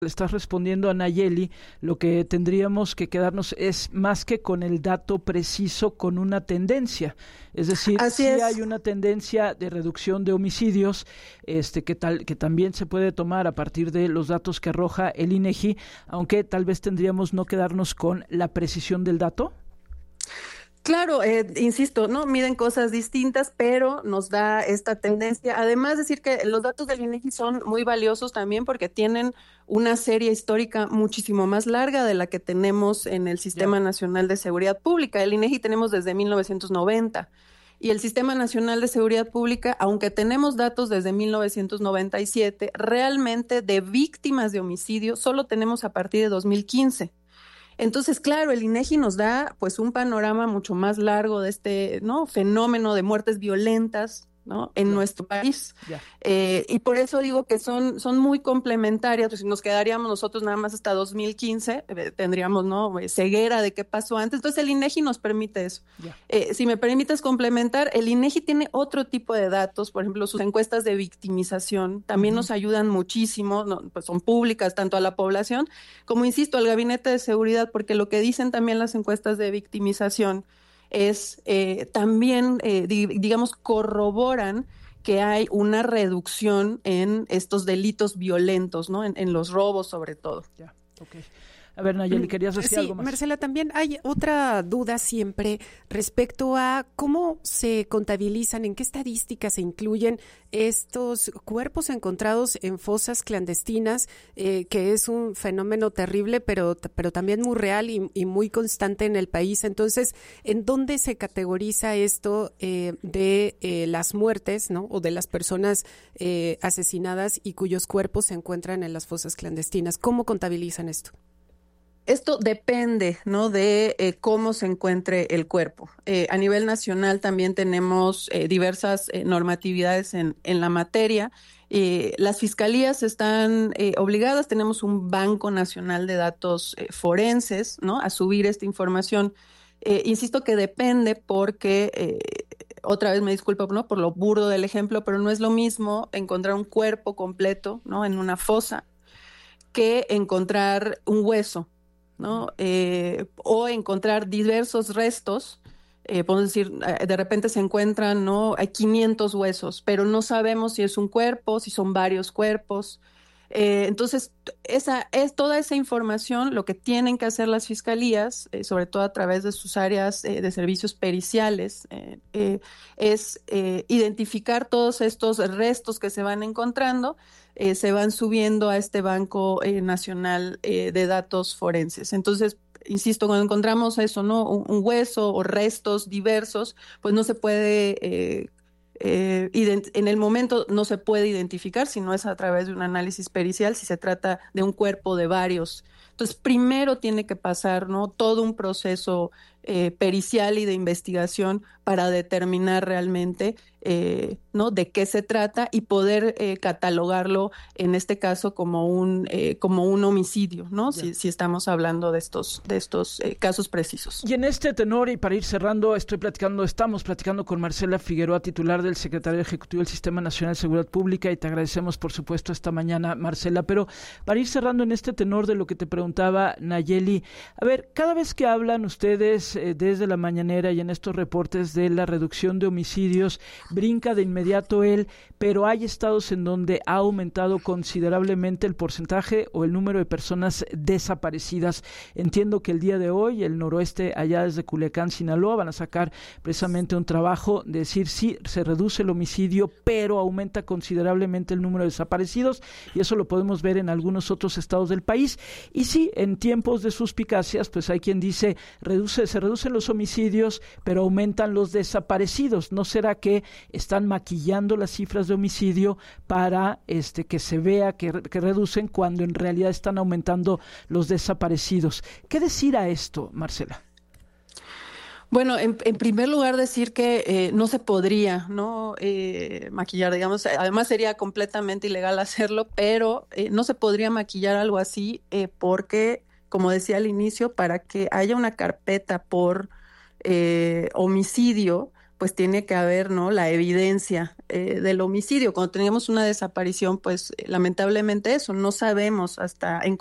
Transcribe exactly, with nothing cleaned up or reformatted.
le estás respondiendo a Nayeli, lo que tendríamos que quedarnos es más que con el dato preciso, con una tendencia. Es decir, Así sí es. hay una tendencia de reducción de homicidios, este que tal que también se puede tomar a partir de los datos que arroja el INEGI, aunque tal vez tendríamos no quedarnos con la precisión del dato. Claro, eh, insisto, ¿no? Miden cosas distintas, pero nos da esta tendencia. Además, decir que los datos del INEGI son muy valiosos también porque tienen una serie histórica muchísimo más larga de la que tenemos en el Sistema Ya. Nacional de Seguridad Pública. El INEGI tenemos desde mil novecientos noventa. Y el Sistema Nacional de Seguridad Pública, aunque tenemos datos desde mil novecientos noventa y siete, realmente de víctimas de homicidio solo tenemos a partir de dos mil quince. Entonces, claro, el INEGI nos da pues un panorama mucho más largo de este, ¿no?, fenómeno de muertes violentas, ¿no?, en Claro. nuestro país. Ya. Eh, y por eso digo que son, son muy complementarias. Pues si nos quedaríamos nosotros nada más hasta dos mil quince, eh, tendríamos, ¿no?, ceguera de qué pasó antes. Entonces el INEGI nos permite eso. Ya. Eh, si me permites complementar, el INEGI tiene otro tipo de datos, por ejemplo, sus encuestas de victimización también uh-huh. nos ayudan muchísimo, ¿no?, pues son públicas tanto a la población como, insisto, al Gabinete de Seguridad, porque lo que dicen también las encuestas de victimización es eh, también, eh, di- digamos, corroboran que hay una reducción en estos delitos violentos, ¿no? En, en los robos, sobre todo. Ya, okay. A ver, Nayeli, ¿querías decir sí, algo más? Marcela, también hay otra duda siempre respecto a cómo se contabilizan, en qué estadísticas se incluyen estos cuerpos encontrados en fosas clandestinas, eh, que es un fenómeno terrible, pero, pero también muy real y, y muy constante en el país. Entonces, ¿en dónde se categoriza esto eh, de eh, las muertes, ¿no?, o de las personas eh, asesinadas y cuyos cuerpos se encuentran en las fosas clandestinas? ¿Cómo contabilizan esto? Esto depende, ¿no?, de eh, cómo se encuentre el cuerpo. Eh, a nivel nacional también tenemos eh, diversas eh, normatividades en, en la materia. Eh, las fiscalías están eh, obligadas, tenemos un Banco Nacional de Datos eh, Forenses, ¿no?, a subir esta información. Eh, insisto que depende porque, eh, otra vez me disculpo, ¿no?, por lo burdo del ejemplo, pero no es lo mismo encontrar un cuerpo completo, ¿no?, en una fosa que encontrar un hueso, ¿no? Eh, o encontrar diversos restos, eh, podemos decir, de repente se encuentran, ¿no?, hay quinientos huesos, pero no sabemos si es un cuerpo, si son varios cuerpos. Eh, entonces, esa es toda esa información, lo que tienen que hacer las fiscalías, eh, sobre todo a través de sus áreas eh, de servicios periciales, eh, eh, es eh, identificar todos estos restos que se van encontrando. Eh, se van subiendo a este Banco eh, Nacional eh, de Datos Forenses. Entonces, insisto, cuando encontramos eso, ¿no?, un, un hueso o restos diversos, pues no se puede, eh, eh, ident- en el momento no se puede identificar, si no es a través de un análisis pericial, si se trata de un cuerpo de varios. Entonces, primero tiene que pasar, ¿no?, todo un proceso eh, pericial y de investigación para determinar realmente eh, ¿no?, de qué se trata y poder eh, catalogarlo, en este caso, como un eh, como un homicidio, ¿no?, si, si estamos hablando de estos, de estos eh, casos precisos. Y en este tenor, y para ir cerrando, estoy platicando, estamos platicando con Marcela Figueroa, titular del Secretariado Ejecutivo del Sistema Nacional de Seguridad Pública, y te agradecemos, por supuesto, esta mañana, Marcela. Pero para ir cerrando en este tenor de lo que te preguntaba Nayeli, a ver, cada vez que hablan ustedes eh, desde la mañanera y en estos reportes de la reducción de homicidios, brinca de inmediato él, pero hay estados en donde ha aumentado considerablemente el porcentaje o el número de personas desaparecidas. Entiendo que el día de hoy el noroeste, allá desde Culiacán, Sinaloa, van a sacar precisamente un trabajo de decir sí, se reduce el homicidio, pero aumenta considerablemente el número de desaparecidos, y eso lo podemos ver en algunos otros estados del país. Y sí, en tiempos de suspicacias, pues hay quien dice, reduce, se reducen los homicidios, pero aumentan los desaparecidos. ¿No será que están maquillando las cifras de homicidio para este que se vea que, que reducen cuando en realidad están aumentando los desaparecidos? ¿Qué decir a esto, Marcela? Bueno, en, en primer lugar decir que eh, no se podría, ¿no?, eh, maquillar, digamos, además sería completamente ilegal hacerlo, pero eh, no se podría maquillar algo así eh, porque, como decía al inicio, para que haya una carpeta por eh, homicidio, pues tiene que haber, ¿no?, la evidencia eh, del homicidio. Cuando tenemos una desaparición, pues lamentablemente eso, no sabemos hasta en